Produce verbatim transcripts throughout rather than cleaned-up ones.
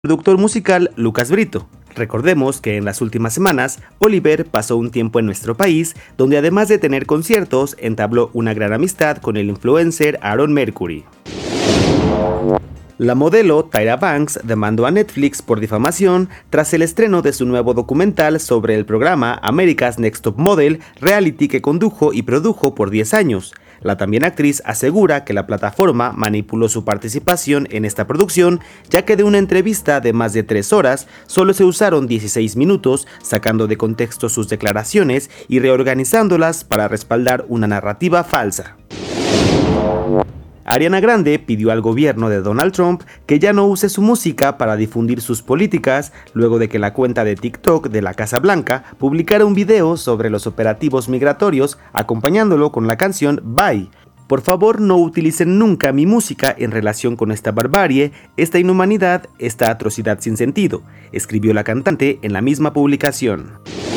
Productor musical Lucas Brito. Recordemos que en las últimas semanas, Oliver pasó un tiempo en nuestro país, donde además de tener conciertos, entabló una gran amistad con el influencer Aaron Mercury. La modelo Tyra Banks demandó a Netflix por difamación tras el estreno de su nuevo documental sobre el programa America's Next Top Model, reality que condujo y produjo por diez años. La también actriz asegura que la plataforma manipuló su participación en esta producción, ya que de una entrevista de más de tres horas, solo se usaron dieciséis minutos, sacando de contexto sus declaraciones y reorganizándolas para respaldar una narrativa falsa. Ariana Grande pidió al gobierno de Donald Trump que ya no use su música para difundir sus políticas, luego de que la cuenta de TikTok de la Casa Blanca publicara un video sobre los operativos migratorios, acompañándolo con la canción Bye. Por favor, no utilicen nunca mi música en relación con esta barbarie, esta inhumanidad, esta atrocidad sin sentido, escribió la cantante en la misma publicación.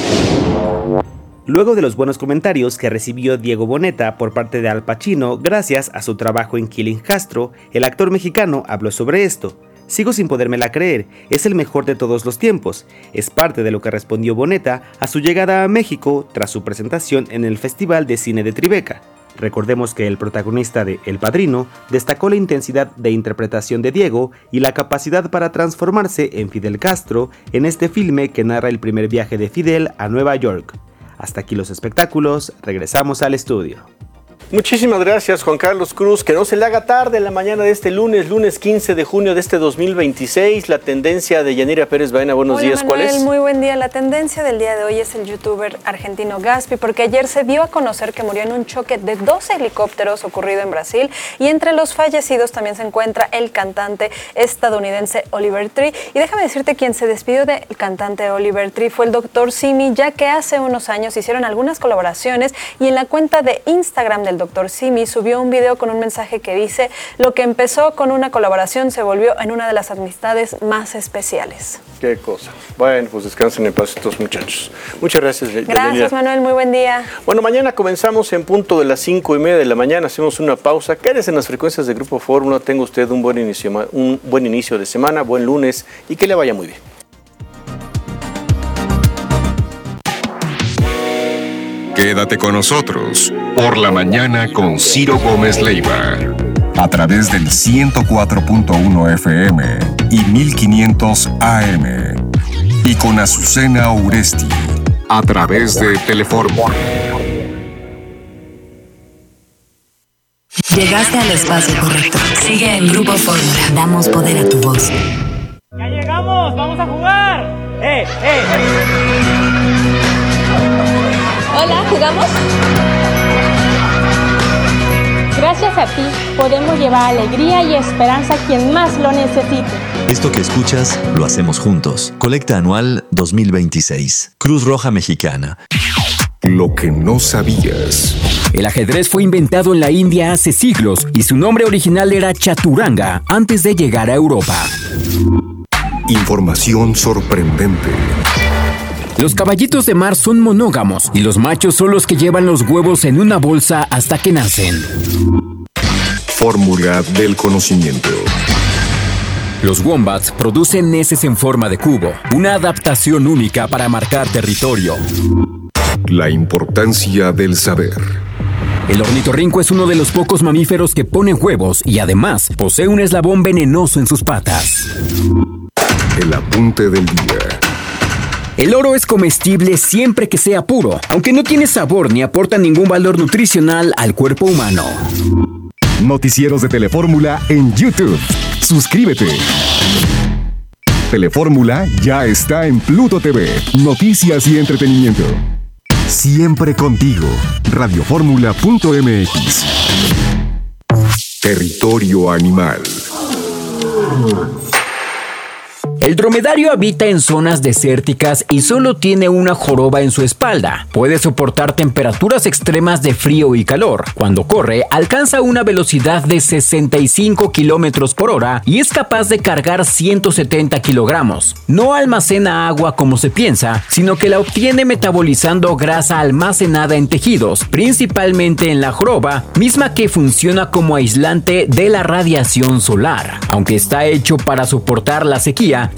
Luego de los buenos comentarios que recibió Diego Boneta por parte de Al Pacino gracias a su trabajo en Killing Castro, el actor mexicano habló sobre esto. Sigo sin podérmela creer, es el mejor de todos los tiempos. Es parte de lo que respondió Boneta a su llegada a México tras su presentación en el Festival de Cine de Tribeca. Recordemos que el protagonista de El Padrino destacó la intensidad de interpretación de Diego y la capacidad para transformarse en Fidel Castro en este filme que narra el primer viaje de Fidel a Nueva York. Hasta aquí los espectáculos, regresamos al estudio. Muchísimas gracias, Juan Carlos Cruz. Que no se le haga tarde en la mañana de este lunes, lunes quince de junio de este dos mil veintiséis. La tendencia de Yanira Pérez Baena, buenos Hola, días, Manuel, ¿cuál es? Muy buen día. La tendencia del día de hoy es el youtuber argentino Gaspi, porque ayer se dio a conocer que murió en un choque de dos helicópteros ocurrido en Brasil, y entre los fallecidos también se encuentra el cantante estadounidense Oliver Tree. Y déjame decirte, quien se despidió del cantante Oliver Tree fue el doctor Simi, ya que hace unos años hicieron algunas colaboraciones, y en la cuenta de Instagram del doctor Simi subió un video con un mensaje que dice: lo que empezó con una colaboración se volvió en una de las amistades más especiales. Qué cosa. Bueno, pues descansen en paz estos muchachos. Muchas gracias. Gracias, Yanira. Manuel, muy buen día. Bueno, mañana comenzamos en punto de las cinco y media de la mañana, hacemos una pausa. Quédese en las frecuencias de Grupo Fórmula. Tenga usted un buen inicio, un buen inicio de semana, buen lunes, y que le vaya muy bien. Quédate con nosotros por la mañana con Ciro Gómez Leiva, a través del ciento cuatro punto uno F M y mil quinientos A M, y con Azucena Uresti a través de Telefórmula. Llegaste al espacio correcto. Sigue en Grupo Fórmula. Damos poder a tu voz. ¡Ya llegamos! ¡Vamos a jugar! ¡Eh, eh! Hola, ¿jugamos? Gracias a ti podemos llevar alegría y esperanza a quien más lo necesite. Esto que escuchas lo hacemos juntos. Colecta anual dos mil veintiséis. Cruz Roja Mexicana. Lo que no sabías. El ajedrez fue inventado en la India hace siglos y su nombre original era Chaturanga antes de llegar a Europa. Información sorprendente. Los caballitos de mar son monógamos y los machos son los que llevan los huevos en una bolsa hasta que nacen. Fórmula del conocimiento. Los wombats producen heces en forma de cubo, una adaptación única para marcar territorio. La importancia del saber. El ornitorrinco es uno de los pocos mamíferos que ponen huevos y además posee un eslabón venenoso en sus patas. El apunte del día. El oro es comestible siempre que sea puro, aunque no tiene sabor ni aporta ningún valor nutricional al cuerpo humano. Noticieros de Telefórmula en YouTube. Suscríbete. Telefórmula ya está en Pluto T V. Noticias y entretenimiento. Siempre contigo. Radioformula punto M X. Territorio animal. El dromedario habita en zonas desérticas y solo tiene una joroba en su espalda. Puede soportar temperaturas extremas de frío y calor. Cuando corre, alcanza una velocidad de sesenta y cinco kilómetros por hora y es capaz de cargar ciento setenta kilogramos. No almacena agua como se piensa, sino que la obtiene metabolizando grasa almacenada en tejidos, principalmente en la joroba, misma que funciona como aislante de la radiación solar. Aunque está hecho para soportar la sequía,